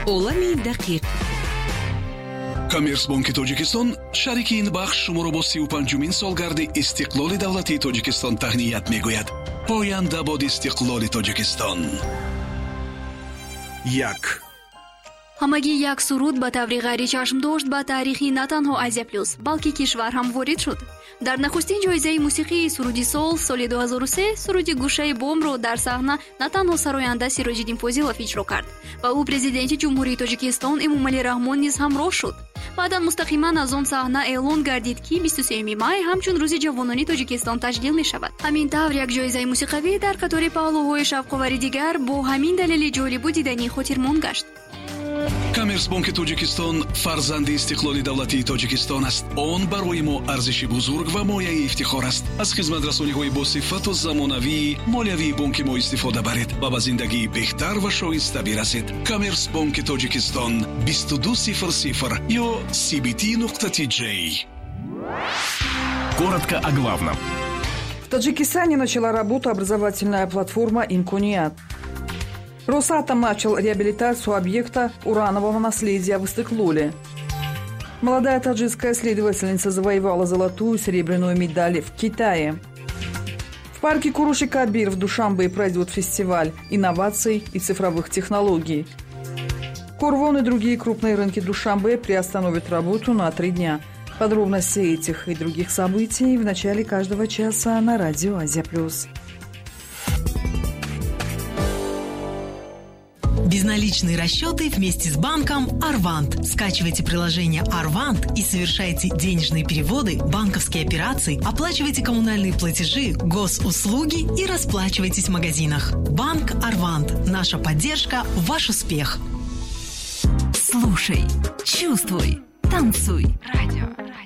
олами дақиқ. Коммерцбанки Тоҷикистон шарики ин бахш шуморо бо 35-мин солгарди истиқлоли давлатии Тоҷикистон таҳният мегӯяд. поянда бод истиқлоли Тоҷикистон. як ҳамагӣ як суруд ба таври ғайри чашмдошт ба таърихи на танҳо Азия плюс, балки кишвар ҳам ворид шуд. дар нахустин ҷоизаи мусиқии суруди сол соли 2003 суруди гӯшаи бомро дар саҳна на танҳо сароянда Сироҷиддин Фозилов иҷро кард ва ӯ президенти ҷумҳурии Тоҷикистон Эмомалӣ Раҳмон низ ҳамроҳ шуд. баъдан мустақиман аз он саҳна эълон гардид ки 23 май ҳамчун рӯзи ҷавонони Тоҷикистон таҷлил мешавад. ҳамин тавр як ҷоизаи мусиқавӣ дар қатори паҳлӯҳои шавқовари дигар бо ҳамин далели ҷолибу диданӣ хотирмон гашт. Коммерцбанки Тоҷикистон фарзанди истиқлоли давлатии Тоҷикистон аст. Он барои мо арзиши бузург ва мояи ифтихор аст. аз хизматрасониҳои босифату замонавии молиявии бонки мо истифода баред ва ба зиндагии беҳтар ва шоиста бирасед. Коммерцбанки Тоҷикистон 2200 ё cbt.tj. Коротко о главном. В Таджикистане начала работу образовательная платформа «Имкуният». Росатом начал реабилитацию объекта уранового наследия в Истыклоле. Молодая таджикская исследовательница завоевала золотую и серебряную медали в Китае. В парке Куруши-Кабир в Душанбе пройдет фестиваль инноваций и цифровых технологий. Корвон и другие крупные рынки Душанбе приостановят работу на 3 дня. Подробности этих и других событий в начале каждого часа на радио Азия Плюс. Безналичные расчеты вместе с банком Арвант. Скачивайте приложение Арвант и совершайте денежные переводы, банковские операции, оплачивайте коммунальные платежи, госуслуги и расплачивайтесь в магазинах. Банк Арвант. Наша поддержка – ваш успех. Слушай, чувствуй, танцуй. Радио